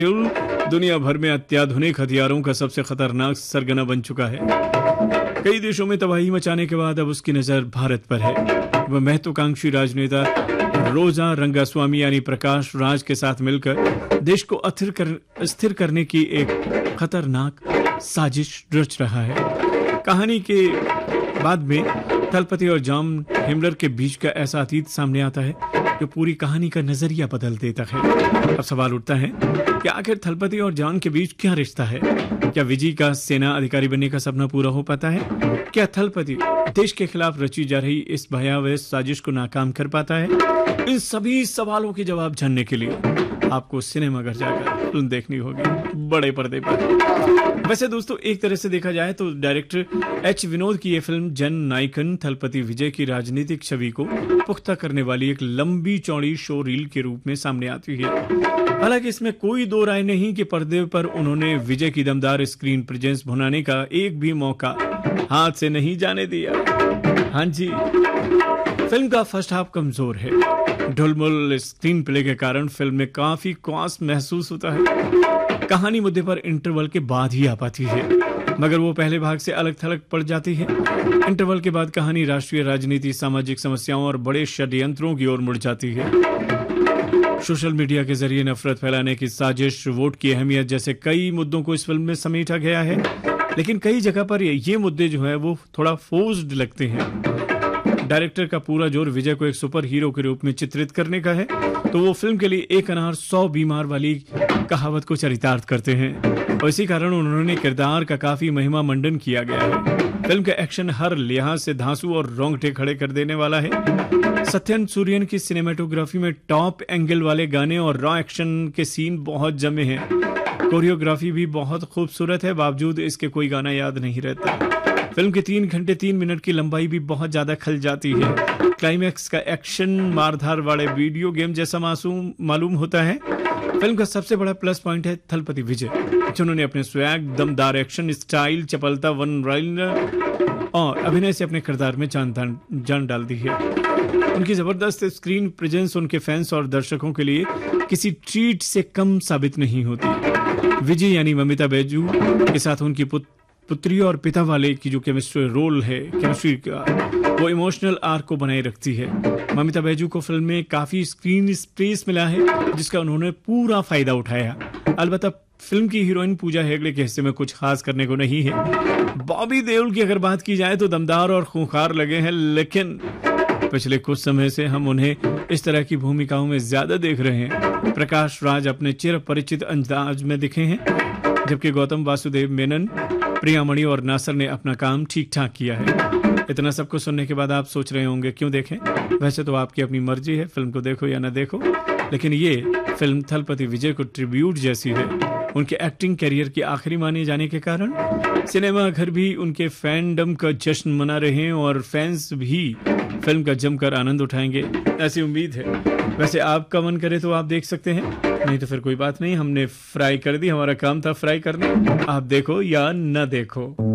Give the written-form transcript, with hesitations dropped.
दुनिया भर में अत्याधुनिक हथियारों का सबसे खतरनाक सरगना बन चुका है। कई देशों में तबाही मचाने के बाद अब उसकी नजर भारत पर है। वह महत्वाकांक्षी राजनेता रोजा रंगास्वामी यानी प्रकाश राज के साथ मिलकर देश को अस्थिर करने की एक खतरनाक साजिश रच रहा है। कहानी के बाद में थलपति और जॉन हिमलर के बीच का ऐसा अतीत सामने आता है जो पूरी कहानी का नजरिया बदल देता है। अब सवाल उठता है कि आखिर थलपति और जॉन के बीच क्या रिश्ता है? क्या विजय का सेना अधिकारी बनने का सपना पूरा हो पाता है? क्या थलपति देश के खिलाफ रची जा रही इस भयावह साजिश को नाकाम कर पाता है? इन सभी सवालों के जवाब जानने के लिए आपको सिनेमाघर जाकर फिल्म देखनी होगी, बड़े पर्दे पर। वैसे दोस्तों, एक तरह से देखा जाए तो डायरेक्टर एच विनोद की यह फिल्म जन नायकन थलपति विजय की राजनीतिक छवि को पुख्ता करने वाली एक लंबी चौड़ी शो रील के रूप में सामने आती है। हालांकि इसमें कोई दो राय नहीं कि पर्दे पर उन्होंने विजय की दमदार स्क्रीन प्रेजेंस भुनाने का एक भी मौका हाथ से नहीं जाने दिया। हाँ जी, फिल्म का फर्स्ट हाफ कमजोर है। ढुलमुल स्क्रीन प्ले के कारण फिल्म में काफी क्वास महसूस होता है। कहानी मुद्दे पर इंटरवल के बाद ही आ पाती है, मगर वो पहले भाग से अलग थलग पड़ जाती है। इंटरवल के बाद कहानी राष्ट्रीय राजनीति, सामाजिक समस्याओं और बड़े षड्यंत्रों की ओर मुड़ जाती है। सोशल मीडिया के जरिए नफरत फैलाने की साजिश, वोट की अहमियत जैसे कई मुद्दों को इस फिल्म में समेटा गया है, लेकिन कई जगह पर ये मुद्दे जो है वो थोड़ा फोर्स्ड लगते हैं। डायरेक्टर का पूरा जोर विजय को एक सुपर हीरो के रूप में चित्रित करने का है, तो वो फिल्म के लिए एक अनार 100 बीमार वाली कहावत को चरितार्थ करते हैं और इसी कारण उन्होंने किरदार का काफी महिमा मंडन किया गया है। फिल्म का एक्शन हर लिहाज से धांसू और रोंगटे खड़े कर देने वाला है। सत्यन सूर्यन की सिनेमेटोग्राफी में टॉप एंगल वाले गाने और रॉ एक्शन के सीन बहुत जमे हैं। कोरियोग्राफी भी बहुत खूबसूरत है, बावजूद इसके कोई गाना याद नहीं रहता। फिल्म के 3 घंटे 3 मिनट की लंबाई भी बहुत ज्यादा खल जाती है। क्लाइमैक्स का एक्शन मारधार वाले वीडियो गेम जैसा मासूम मालूम होता है। फिल्म का सबसे बड़ा प्लस पॉइंट है थलपति विजय, जिन्होंने अपने स्वैग, दमदार एक्शन स्टाइल, चपलता, वन राइनर और अभिनय से अपने किरदार में जान डाल दी है। उनकी जबरदस्त स्क्रीन प्रेजेंस उनके फैंस और दर्शकों के लिए किसी ट्रीट से कम साबित नहीं होती। विजय यानी ममिता बैजू के साथ उनकी पुत्री और पिता वाले की जो केमिस्ट्री का वो इमोशनल आर्क को बनाए रखती है। ममिता बैजू को फिल्म में काफी स्क्रीन स्पेस मिला है, जिसका उन्होंने पूरा फायदा उठाया। अलबत्ता फिल्म की हीरोइन पूजा हेगड़े के हिस्से में कुछ खास करने को नहीं है। बॉबी देओल की अगर बात की जाए तो दमदार और खूंखार लगे हैं, लेकिन पिछले कुछ समय से हम उन्हें इस तरह की भूमिकाओं में ज्यादा देख रहे हैं। प्रकाश राज अपने चिर परिचित अंदाज में दिखे हैं, जबकि गौतम वासुदेव मेनन, प्रियामणि और नासर ने अपना काम ठीक ठाक किया है। इतना सबको सुनने के बाद आप सोच रहे होंगे क्यों देखें? वैसे तो आपकी अपनी मर्जी है, फिल्म को देखो या ना देखो, लेकिन ये फिल्म थलपति विजय को ट्रिब्यूट जैसी है। उनके एक्टिंग करियर की आखिरी माने जाने के कारण सिनेमा घर भी उनके फैंडम का जश्न मना रहे हैं और फैंस भी फिल्म का जमकर आनंद उठाएंगे, ऐसी उम्मीद है। वैसे आपका मन करे तो आप देख सकते हैं, नहीं तो फिर कोई बात नहीं, हमने फ्राई कर दी, हमारा काम था फ्राई करना। आप देखो या न देखो।